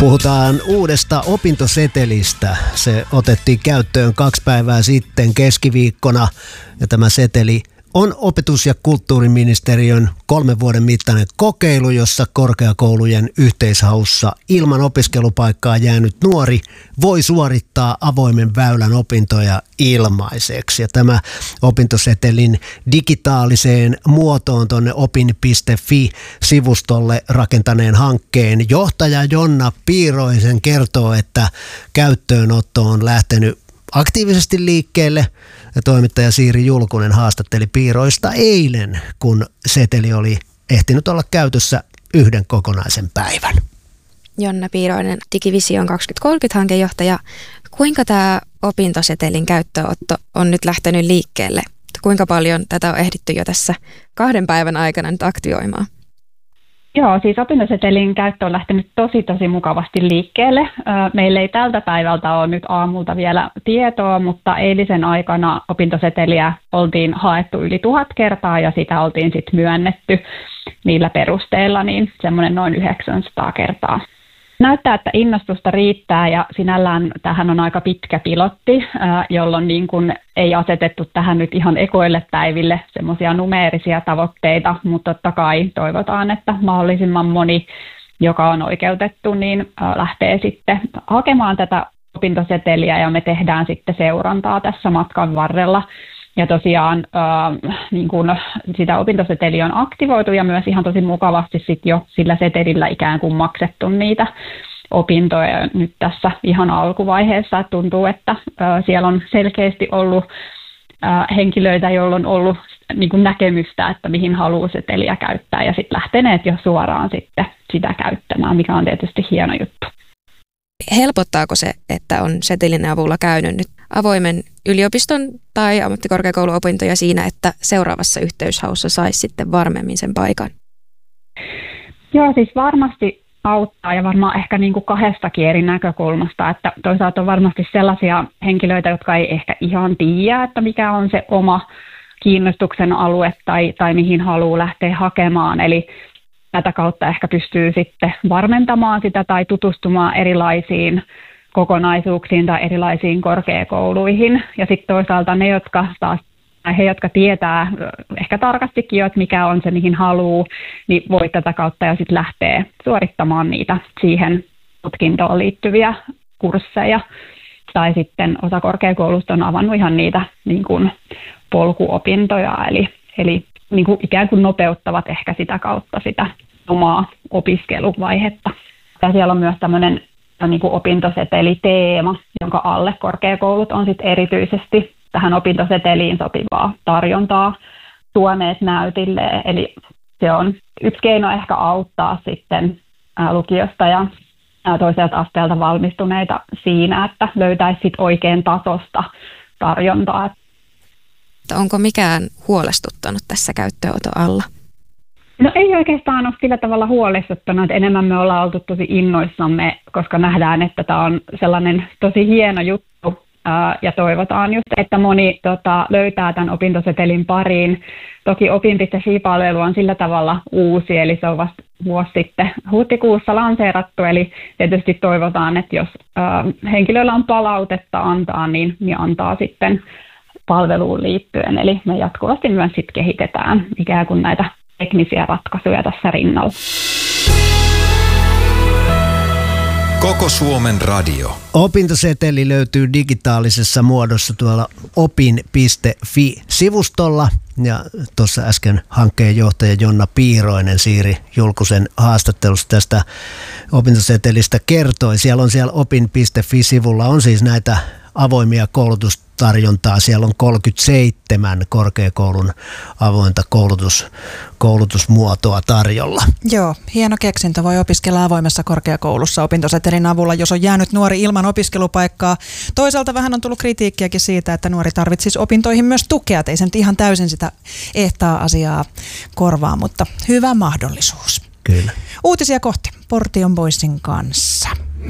Puhutaan uudesta opintosetelistä. Se otettiin käyttöön 2 päivää sitten keskiviikkona ja tämä seteli on opetus- ja kulttuuriministeriön 3 vuoden mittainen kokeilu, jossa korkeakoulujen yhteishaussa ilman opiskelupaikkaa jäänyt nuori voi suorittaa avoimen väylän opintoja ilmaiseksi. Ja tämä opintosetelin digitaaliseen muotoon tuonne opin.fi-sivustolle rakentaneen hankkeen johtaja Jonna Piiroinen kertoo, että käyttöönotto on lähtenyt aktiivisesti liikkeelle. Ja toimittaja Siiri Julkunen haastatteli Piiroista eilen, kun seteli oli ehtinyt olla käytössä 1 kokonaisen päivän. Jonna Piiroinen, Digivision 2030-hankejohtaja. Kuinka tämä opintosetelin käyttöönotto on nyt lähtenyt liikkeelle? Kuinka paljon tätä on ehditty jo tässä 2 päivän aikana nyt aktivoimaan? Joo, siis opintosetelin käyttö on lähtenyt tosi mukavasti liikkeelle. Meillä ei tältä päivältä ole nyt aamulta vielä tietoa, mutta eilisen aikana opintoseteliä oltiin haettu yli 1000 kertaa ja sitä oltiin sitten myönnetty niillä perusteilla niin semmoinen noin 900 kertaa. Näyttää, että innostusta riittää ja sinällään tähän on aika pitkä pilotti, jolloin niin kuin ei asetettu tähän nyt ihan ekoille päiville semmoisia numeerisia tavoitteita, mutta totta kai toivotaan, että mahdollisimman moni, joka on oikeutettu, niin lähtee sitten hakemaan tätä opintoseteliä ja me tehdään sitten seurantaa tässä matkan varrella. Ja tosiaan niin kun sitä opintoseteliä on aktivoitu ja myös ihan tosi mukavasti sit jo sillä setelillä ikään kuin maksettu niitä opintoja nyt tässä ihan alkuvaiheessa. Et tuntuu, että siellä on selkeästi ollut henkilöitä, joilla on ollut niin kun näkemystä, että mihin haluaa seteliä käyttää ja sitten lähteneet jo suoraan sitten sitä käyttämään, mikä on tietysti hieno juttu. Helpottaako se, että on setelin avulla käynyt nyt avoimen yliopiston tai ammattikorkeakouluopintoja siinä, että seuraavassa yhteyshaussa saisi sitten varmemmin sen paikan? Joo, siis varmasti auttaa ja varmaan ehkä niin kuin 2 eri näkökulmasta, että toisaalta on varmasti sellaisia henkilöitä, jotka ei ehkä ihan tiedä, että mikä on se oma kiinnostuksen alue tai mihin haluaa lähteä hakemaan, eli tätä kautta ehkä pystyy sitten varmentamaan sitä tai tutustumaan erilaisiin kokonaisuuksiin tai erilaisiin korkeakouluihin. Ja sitten toisaalta ne, jotka tietää ehkä tarkastikin jo, että mikä on se, mihin haluaa, niin voi tätä kautta jo sitten lähteä suorittamaan niitä siihen tutkintoon liittyviä kursseja. Tai sitten osa korkeakoulusta on avannut ihan niitä niin kuin polkuopintoja, eli niin kuin ikään kuin nopeuttavat ehkä sitä kautta sitä omaa opiskeluvaihetta. Ja siellä on myös tämmöinen niin kuin opintoseteliteema, jonka alle korkeakoulut on sitten erityisesti tähän opintoseteliin sopivaa tarjontaa tuoneet näytille. Eli se on yksi keino ehkä auttaa sitten lukiosta ja toiselta asteelta valmistuneita siinä, että löytäisi sit oikein tasosta tarjontaa. Onko mikään huolestuttanut tässä käyttöönoton alla? No ei oikeastaan ole sillä tavalla huolestuttanut, että enemmän me ollaan oltu tosi innoissamme, koska nähdään, että tämä on sellainen tosi hieno juttu ja toivotaan just, että moni löytää tämän opintosetelin pariin. Toki opin.fi-palvelu on sillä tavalla uusi, eli se on vasta vuosi sitten huhtikuussa lanseerattu, eli tietysti toivotaan, että jos henkilöllä on palautetta antaa, niin antaa sitten palveluun liittyen, eli me jatkuvasti myös sitten kehitetään ikään kuin näitä teknisiä ratkaisuja tässä rinnalla. Koko Suomen radio. Opintoseteli löytyy digitaalisessa muodossa tuolla opin.fi-sivustolla. Ja tuossa äsken hankkeen johtaja Jonna Piiroinen Siiri Julkusen haastattelussa tästä opintosetelistä kertoi. Siellä opin.fi-sivulla on siis näitä avoimia koulutustarjontaa. Siellä on 37 korkeakoulun avointa koulutusmuotoa tarjolla. Joo, hieno keksintö. Voi opiskella avoimessa korkeakoulussa opintosetelin avulla, jos on jäänyt nuori ilman opiskelupaikkaa. Toisaalta vähän on tullut kritiikkiäkin siitä, että nuori tarvitsisi opintoihin myös tukea. Et ei se nyt ihan täysin sitä ehtaa asiaa korvaa, mutta hyvä mahdollisuus. Kyllä. Uutisia kohti Portion Boysin kanssa.